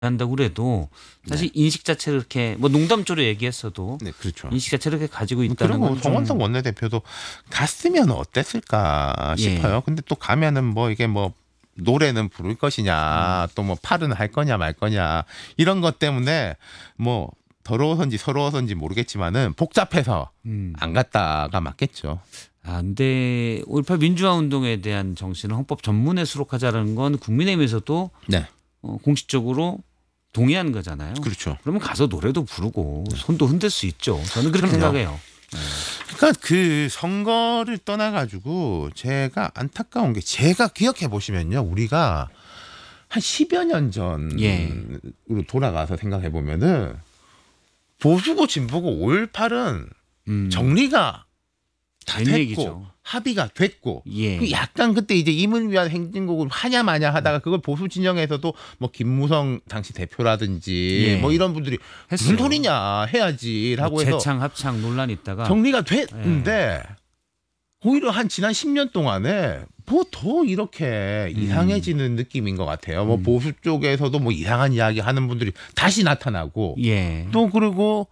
한다고 그래도 사실 인식 자체를 이렇게 뭐 농담조로 얘기했어도 네, 그렇죠. 인식 자체를 이렇게 가지고 있다는 그리고 건 좀 송원석 원내대표도 갔으면 어땠을까 싶어요. 근데 또 가면은 뭐 이게 뭐 노래는 부를 것이냐, 또 뭐 팔은 할 거냐 말 거냐 이런 것 때문에 뭐 더러워서인지 서러워서인지 모르겠지만은 복잡해서 안 갔다가 맞겠죠. 아, 근데 5.18 민주화 운동에 대한 정신을 헌법 전문에 수록하자는 건 국민의힘에서도 네, 공식적으로 동의한 거잖아요. 그렇죠. 그러면 가서 노래도 부르고 손도 흔들 수 있죠. 저는 그렇게 그럼요. 생각해요. 그러니까 그 선거를 떠나가지고 제가 안타까운 게 제가 기억해 보시면요, 우리가 한 10여 년 전으로 돌아가서 생각해 보면은 보수고 진보고 5.18은 정리가 다 된 됐고 얘기죠. 합의가 됐고 예. 그 약간 그때 이제 임을 위한 행진곡을 하냐 마냐 하다가 그걸 보수 진영에서도 뭐 김무성 당시 대표라든지 예. 뭐 이런 분들이 무슨 했어요. 소리냐 해야지라고 뭐 해서 재창 합창 논란이 있다가 정리가 됐는데 오히려 한 지난 10년 동안에 뭐 더 이렇게 이상해지는 느낌인 것 같아요. 뭐 보수 쪽에서도 뭐 이상한 이야기 하는 분들이 다시 나타나고 예. 또 그리고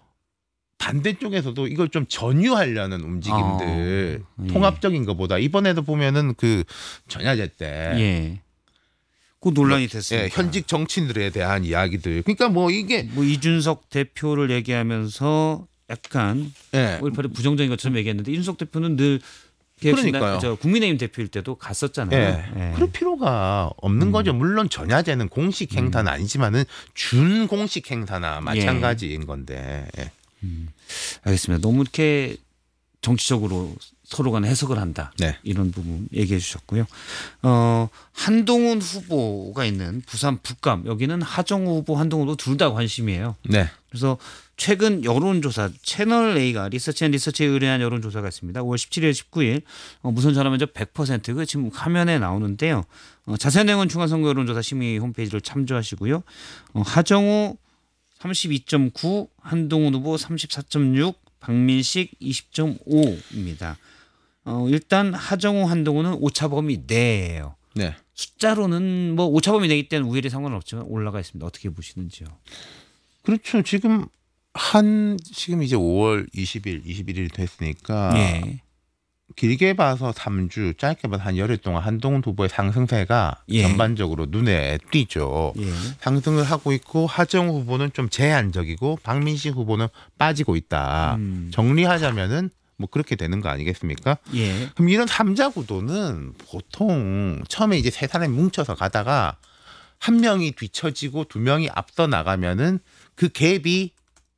반대쪽에서도 이걸 좀 전유하려는 움직임들 예. 통합적인 것보다 이번에도 보면은 그 전야제 때 예. 그 논란이 됐습니다. 예, 현직 정치인들에 대한 이야기들. 그러니까 뭐 이게 뭐 이준석 대표를 얘기하면서 약간 예, 5.18이 부정적인 것처럼 얘기했는데 이준석 대표는 늘 그러니까요. 저 국민의힘 대표일 때도 갔었잖아요. 예. 그럴 필요가 없는 거죠. 물론 전야제는 공식 행사는 아니지만은 준공식 행사나 마찬가지인 건데. 예. 알겠습니다. 너무 이렇게 정치적으로 서로 간에 해석을 한다. 네. 이런 부분 얘기해 주셨고요. 한동훈 후보가 있는 부산 북감 여기는 하정우 후보 한동훈 후보 둘 다 관심이에요. 네. 그래서 최근 여론조사 채널 A가 리서치에 의뢰한 여론조사가 있습니다. 5월 17일 19일 무선 전화 면접 100%그 지금 화면에 나오는데요. 자세한 내용은 중앙선거 여론조사 심의 홈페이지를 참조하시고요. 하정우 32.9, 한동훈 후보 34.6, 박민식 20.5입니다. 일단 하정우 한동훈은 오차범위 내예요. 네. 숫자로는 뭐 오차범위 내기 때는 우열이 상관은 없지만 올라가 있습니다. 어떻게 보시는지요? 그렇죠. 지금 이제 5월 20일, 21일 됐으니까 예. 길게 봐서 3주, 짧게 봐서 한 열흘 동안 한동훈 후보의 상승세가 예. 전반적으로 눈에 띄죠. 예. 상승을 하고 있고 하정우 후보는 좀 제한적이고 박민식 후보는 빠지고 있다. 정리하자면은 뭐 그렇게 되는 거 아니겠습니까? 예. 그럼 이런 삼자 구도는 보통 처음에 이제 세 사람이 뭉쳐서 가다가 한 명이 뒤처지고 두 명이 앞서 나가면은 그 갭이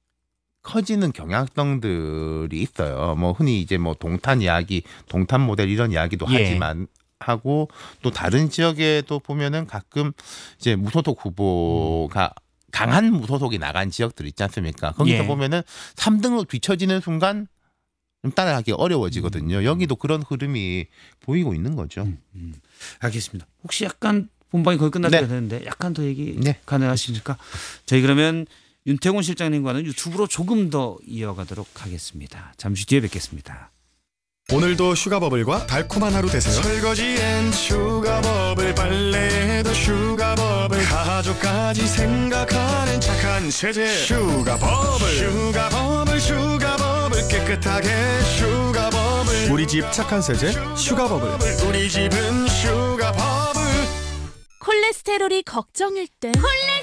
커지는 경향성들이 있어요. 뭐 흔히 이제 뭐 동탄 이야기, 동탄 모델 이런 이야기도 예. 하지만 하고 또 다른 지역에도 보면은 가끔 이제 무소속 후보가 강한 무소속이 나간 지역들 있지 않습니까? 거기서 예. 보면은 3등으로 뒤처지는 순간 좀 따라가기 어려워지거든요. 여기도 그런 흐름이 보이고 있는 거죠. 알겠습니다. 혹시 약간 본방이 거의 끝나게 네. 되는데 약간 더 얘기 네. 가능하십니까? 저희 그러면 윤태곤 실장님과는 유튜브로 조금 더 이어가도록 하겠습니다. 잠시 뒤에 뵙겠습니다. 오늘도 슈가버블과 달콤한 하루 되세요. 설거지엔 슈가버블, 빨래에도 슈가버블, 가족까지 생각하는 착한 세제 슈가버블, 슈가버블 깨끗하게 슈가버블, 우리 집 착한 세제 슈가버블, 우리 집은 슈가버블. 콜레스테롤이 걱정일 땐